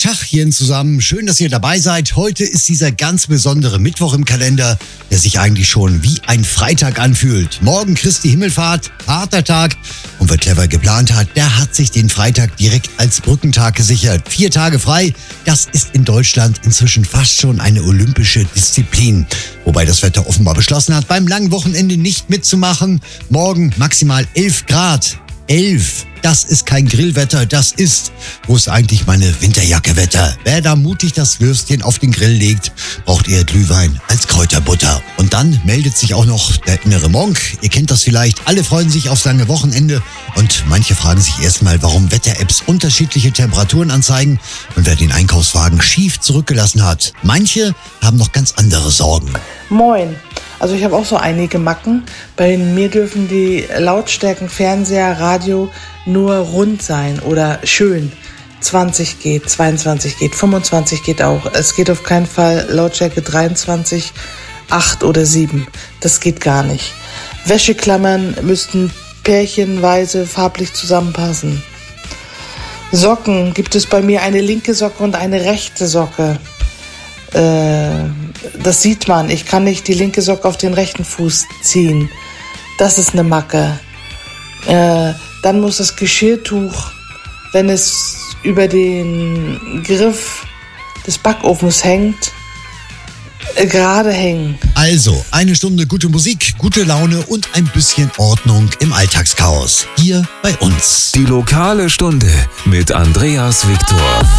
Tachchen zusammen, schön, dass ihr dabei seid. Heute ist dieser ganz besondere Mittwoch im Kalender, der sich eigentlich schon wie ein Freitag anfühlt. Morgen Christi Himmelfahrt, harter Tag. Und wer clever geplant hat, der hat sich den Freitag direkt als Brückentag gesichert. 4 Tage frei, das ist in Deutschland inzwischen fast schon eine olympische Disziplin. Wobei das Wetter offenbar beschlossen hat, beim langen Wochenende nicht mitzumachen. Morgen maximal 11 Grad. 11. Das ist kein Grillwetter, das ist, wo ist eigentlich meine Winterjacke-Wetter? Wer da mutig das Würstchen auf den Grill legt, braucht eher Glühwein als Kräuterbutter. Und dann meldet sich auch noch der innere Monk. Ihr kennt das vielleicht, alle freuen sich aufs lange Wochenende und manche fragen sich erstmal, warum Wetter-Apps unterschiedliche Temperaturen anzeigen und wer den Einkaufswagen schief zurückgelassen hat. Manche haben noch ganz andere Sorgen. Moin. Also ich habe auch so einige Macken. Bei mir dürfen die Lautstärken Fernseher, Radio nur rund sein oder schön. 20 geht, 22 geht, 25 geht auch. Es geht auf keinen Fall Lautstärke 23, 8 oder 7. Das geht gar nicht. Wäscheklammern müssten pärchenweise farblich zusammenpassen. Socken gibt es bei mir eine linke Socke und eine rechte Socke. Das sieht man. Ich kann nicht die linke Socke auf den rechten Fuß ziehen. Das ist eine Macke. Dann muss das Geschirrtuch, wenn es über den Griff des Backofens hängt, gerade hängen. Also, 1 Stunde gute Musik, gute Laune und ein bisschen Ordnung im Alltagschaos. Hier bei uns. Die lokale Stunde mit Andreas Victor.